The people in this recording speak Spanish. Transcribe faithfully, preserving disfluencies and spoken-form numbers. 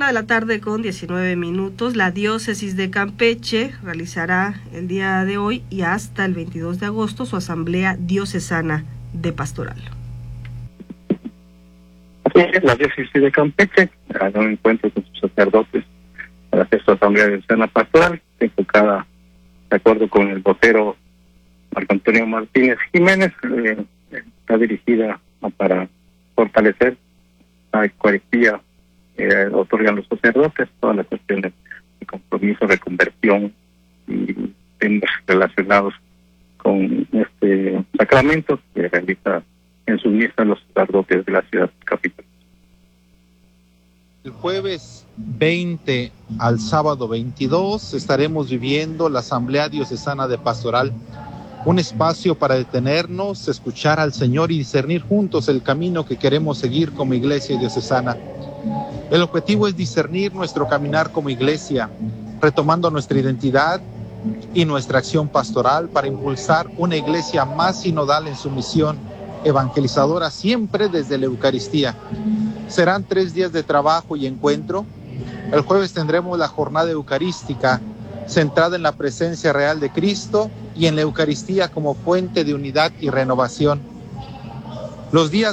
una de la tarde con diecinueve minutos. La diócesis de Campeche realizará el día de hoy y hasta el veintidós de agosto su asamblea diocesana de pastoral. Así es, la diócesis de Campeche hará un encuentro con sus sacerdotes para hacer su asamblea diocesana pastoral, enfocada, de acuerdo con el vocero Marco Antonio Martínez Jiménez, eh, está dirigida para fortalecer la Eucaristía eh, otorgan los sacerdotes, todas las cuestiones de compromiso, de conversión y temas relacionados con este sacramento que realiza en su misa los sacerdotes de la ciudad capital. El jueves veinte al sábado veintidós estaremos viviendo la Asamblea Diocesana de Pastoral, un espacio para detenernos, escuchar al Señor y discernir juntos el camino que queremos seguir como iglesia diocesana. El objetivo es discernir nuestro caminar como iglesia, retomando nuestra identidad y nuestra acción pastoral para impulsar una iglesia más sinodal en su misión evangelizadora, siempre desde la Eucaristía. Serán tres días de trabajo y encuentro. El jueves tendremos la jornada eucarística, centrada en la presencia real de Cristo y en la Eucaristía como fuente de unidad y renovación. Los días